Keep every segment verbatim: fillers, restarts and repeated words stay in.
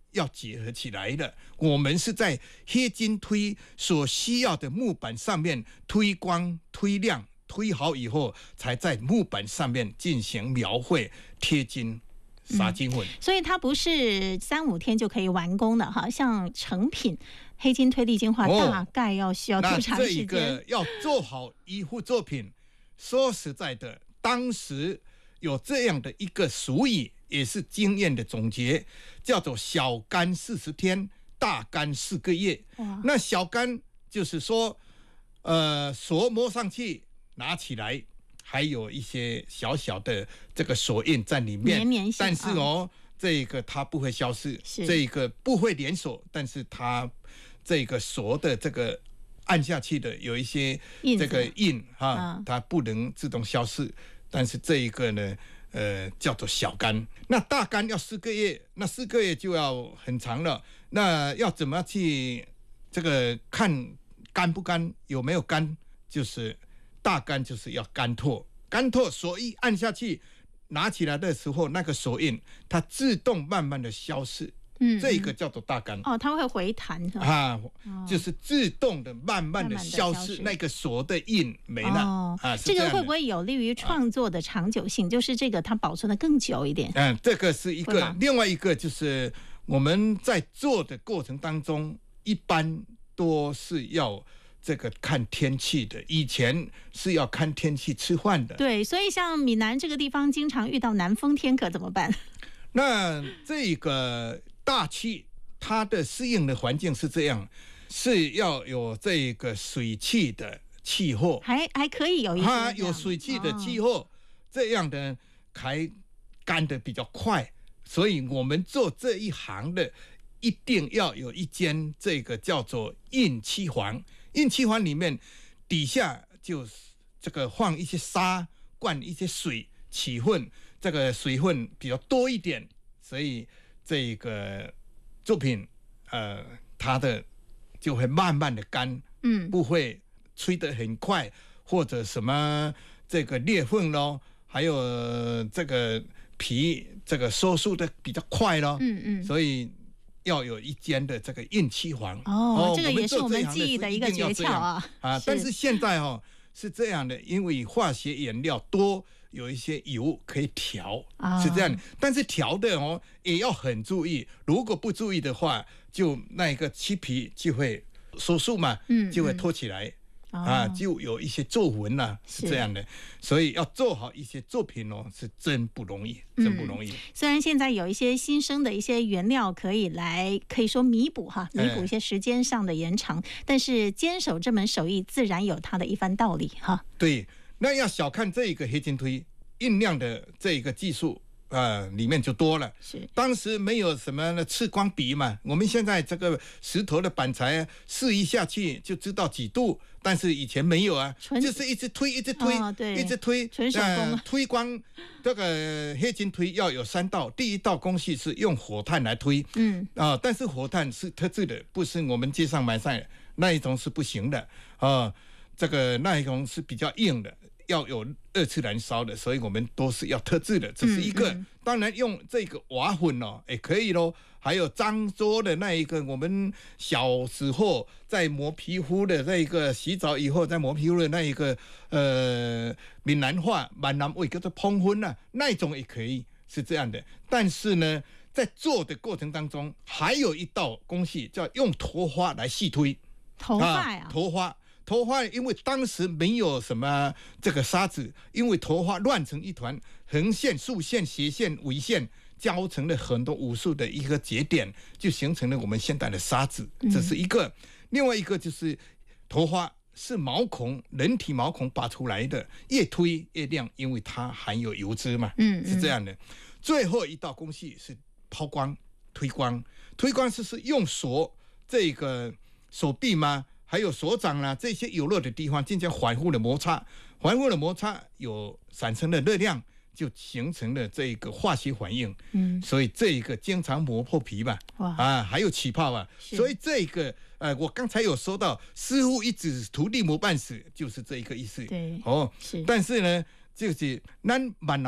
要结合起来的。我们是在黑金推所需要的木板上面推光、推亮、推好以后，才在木板上面进行描绘贴金。撒金粉、嗯， 所以它不是三五天就可以完工的哈。像成品黑金推力晶化，大概要需要多长时间？ 那这个要做好一幅作品，说实在的，当时有这样的一个俗语，也是经验的总结，叫做“小干四十天，大干四个月”。那小干就是说，呃，锁摸上去，拿起来。还有一些小小的这个锁印在里面， 绵绵但是哦，这个它不会消失，这个不会连锁，但是它这个锁的这个按下去的有一些这个印哈，它不能自动消失。但是这一个呢，呃，叫做小干。那大干要四个月，那四个月就要很长了。那要怎么去这个看干不干，有没有干？就是大干就是要干透，干透锁一按下去，拿起来的时候，那个手印它自动慢慢的消失。嗯，这个叫做大干哦，它会回弹啊，哦、就是自动的慢慢的消失，那个锁的印没了、哦、啊。 这个会不会有利于创作的长久性？啊、就是这个它保存的更久一点。 嗯，这个是一个，另外一个就是我们在做的过程当中，一般都是要这个看天气的，以前是要看天气吃饭的。 对，所以像闽南这个地方，经常遇到南风天，可怎么办？ 那这个大气它的适应的环境是这样，是要有这个水汽的气候， 还还可以有一些它有水汽的气候，哦、这样的才干得比较快。所以我们做这一行的，一定要有一间这个叫做印漆房。印漆房里面底下就这个放一些沙，灌一些水起混，这个水分比较多一点，所以这个作品呃它的就会慢慢的干，嗯，不会吹得很快，或者什么这个裂缝咯，还有这个皮这个收束的比较快咯，嗯嗯，所以要有一间的这个印漆房。 哦, 哦这个也是我们记忆的一个诀窍啊啊！但是现在哦是这样的，因为化学原料多，有一些油可以调，啊、是这样的。但是调的哦也要很注意，如果不注意的话，就那个漆皮就会收束嘛，嗯，就会脱起来。嗯啊，就有一些皱纹呐、啊，是这样的，所以要做好一些作品哦，是真不容易，真不容易。嗯、 虽然现在有一些新生的一些原料可以来，可以说弥补哈，弥补一些时间上的延长，哎、但是坚守这门手艺，自然有它的一番道理哈。 对，那要小看这个黑金推印量的这个技术。呃，里面就多了。是，当时没有什么呢测光笔嘛，我们现在这个石头的板材试一下去就知道几度，但是以前没有啊，就是一直推，一直推，哦、一直推， 纯手工、呃。 推光这个黑金推要有三道，第一道工序是用火炭来推，嗯啊、呃，但是火炭是特制的，不是我们街上买上那一种是不行的啊、呃，这个那一种是比较硬的。要有二次燃烧的，所以我们都是要特制的，这是一个。嗯嗯、当然用这个瓦粉哦，也可以咯。还有漳州的那一个，我们小时候在磨皮肤的那一个，洗澡以后在磨皮肤的那一个，呃，闽南话闽南话叫做烹粉啊，那一种也可以，是这样的。但是呢，在做的过程当中，还有一道工序叫用头花来细推。 头发呀、啊， 头花。头花，因为当时没有什么这个沙子，因为头花乱成一团，横线、竖线、斜线、纬线交成了很多无数的一个节点，就形成了我们现代的沙子。这是一个，嗯、另外一个就是头花是毛孔，人体毛孔拔出来的，越推越亮，因为它含有油脂嘛，嗯，是这样的。最后一道工序是抛光、推光，推光是是用手这个手臂吗？还有手掌啦，这些有热的地方进行反复的摩擦，反复的摩擦有产生的热量，就形成了这个化学反应。嗯，所以这一个经常磨破皮嘛，啊，还有起泡啊，所以这个呃，我刚才有说到，师傅一指徒弟磨半死，就是这一个意思。 对， 哦，是。但是呢，就是咱闽南话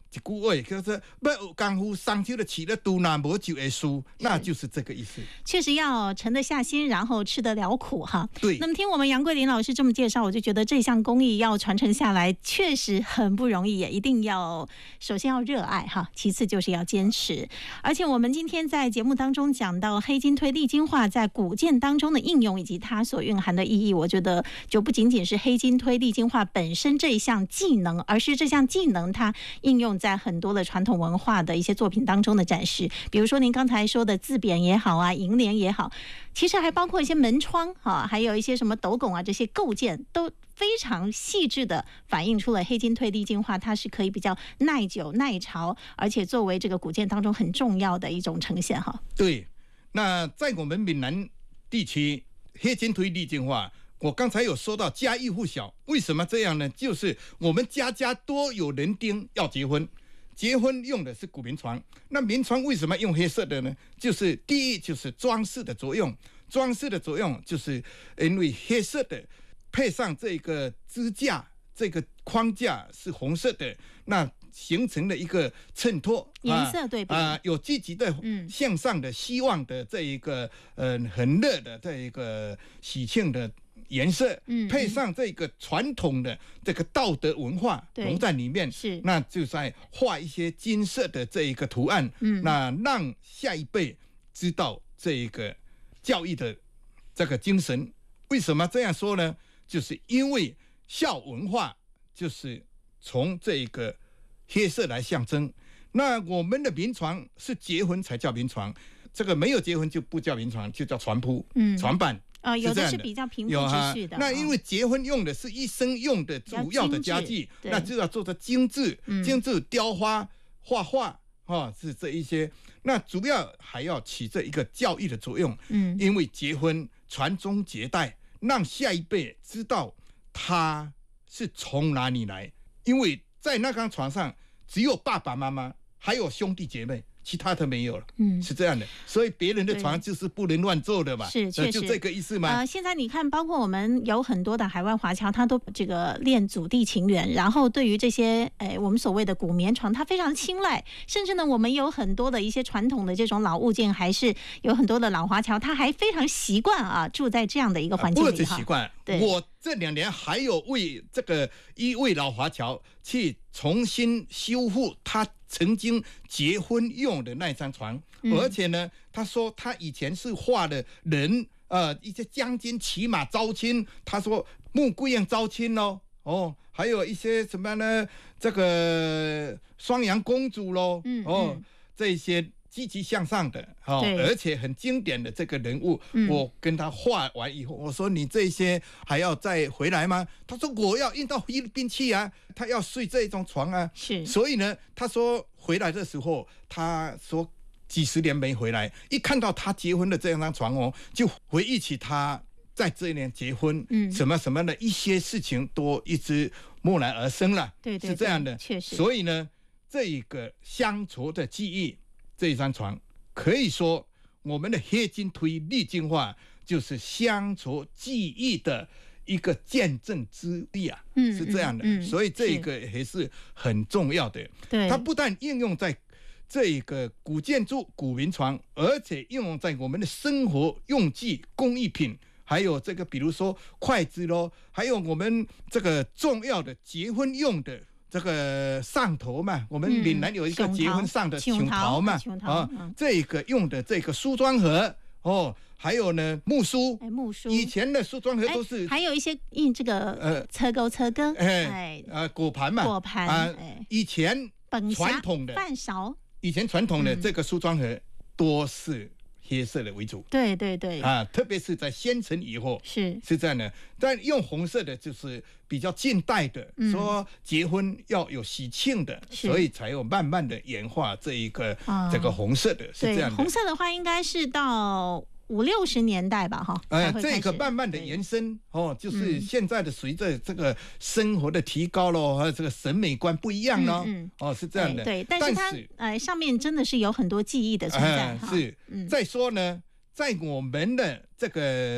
一句话就是要有功夫，双手的起了肚腩无就会输，那就是这个意思。 确实要沉得下心，然后吃得了苦哈。 对。 那么听我们杨桂林老师这么介绍，我就觉得这项工艺要传承下来，确实很不容易，也一定要首先要热爱哈，其次就是要坚持。而且我们今天在节目当中讲到黑金推力金化在古建当中的应用以及它所蕴含的意义，我觉得就不仅仅是黑金推力金化本身这一项技能，而是这项技能它应用在很多的传统文化的一些作品当中的展示，比如说您刚才说的字匾也好啊，楹联也好，其实还包括一些门窗啊，还有一些什么斗拱啊，这些构件都非常细致的反映出了黑金推力金化它是可以比较耐久耐潮，而且作为这个古建当中很重要的一种呈现哈。 对，那在我们闽南地区，黑金推力金化，我刚才有说到家喻户晓，为什么这样呢？就是我们家家都有人丁要结婚，结婚用的是古民床。那民床为什么用黑色的呢？就是第一就是装饰的作用，装饰的作用就是因为黑色的配上这个支架，这个框架是红色的，那形成了一个衬托， 颜色对比啊、呃，有积极的向上的希望的这一个呃很热的这一个喜庆的颜色，配上这个传统的这个道德文化融在里面， 是那就在画一些金色的这一个图案，嗯，那让下一辈知道这一个教育的这个精神。为什么这样说呢？就是因为孝文化就是从这个黑色来象征。那我们的民床是结婚才叫民床，这个没有结婚就不叫民床，就叫床铺、嗯、床板。 呃，有的是比较平铺直叙的。 那因为结婚用的是一生用的主要的家具，那就要做的精致，精致雕花、画画，哦，是这一些。那主要还要起这一个教育的作用，嗯，因为结婚传宗接代，让下一辈知道他是从哪里来。因为在那张床上只有爸爸妈妈，还有兄弟姐妹。其他的没有了，嗯，是这样的，所以别人的床就是不能乱坐的嘛， 是，确实就这个意思嘛。 呃，现在你看，包括我们有很多的海外华侨，他都这个恋祖地情缘，然后对于这些，哎，我们所谓的古棉床，他非常青睐，甚至呢，我们有很多的一些传统的这种老物件，还是有很多的老华侨，他还非常习惯啊，住在这样的一个环境里哈。 不止习惯，我这两年还有为这个一位老华侨去重新修复他曾经结婚用的那张床，嗯、而且呢，他说他以前是画的人，呃，一些将军骑马招亲，他说穆桂英招亲咯，哦，还有一些什么呢？这个双阳公主咯，嗯、哦，嗯、这些积极向上的，哦，而且很经典的这个人物，嗯、我跟他画完以后，我说你这些还要再回来吗？他说我要运到菲律宾去啊，他要睡这种床啊， 是， 所以呢，他说回来的时候，他说几十年没回来，一看到他结婚的这张床哦，就回忆起他在这一年结婚，嗯，什么什么的一些事情都一直蓦然而生了， 对对， 是这样的， 确实， 所以呢，这一个乡愁的记忆。这一张床可以说，我们的黑金推力金化就是乡愁记忆的一个见证之一啊，嗯、是这样的，嗯、所以这个也是很重要的。 对， 它不但应用在这个古建筑、古民床，而且应用在我们的生活用具、工艺品，还有这个比如说筷子咯，还有我们这个重要的结婚用的。这个上头嘛，我们闽南有一个结婚上的琼桃嘛，啊，这个用的这个梳妆盒哦，还有呢木梳， 哎，木梳， 以前的梳妆盒都是， 还有一些印这个呃车钩车钩， 哎，呃果盘嘛， 果盘啊，以前传统的饭勺， 以前传统的这个梳妆盒多是黑色的为主， 对对对， 啊，特别是在先城以后是是这样的，但用红色的就是比较近代的，嗯、说结婚要有喜庆的，所以才有慢慢的演化这一个、哦、这个红色的，是这样的。 红色的话应该是到五六十年代吧，哈， 呃，这个慢慢的延伸哦，就是现在的随着这个生活的提高咯，和这个审美观不一样咯，嗯嗯、哦，是这样的。 对，但是它呃上面真的是有很多记忆的存在。 呃、是，嗯、再说呢，在我们的这个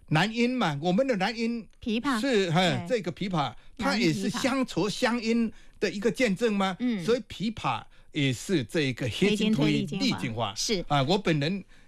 南音嘛，我们的南音琵琶是哈这个琵琶，它也是乡愁乡音的一个见证吗？嗯，所以琵琶也是这个黑金推力精华是啊，我本人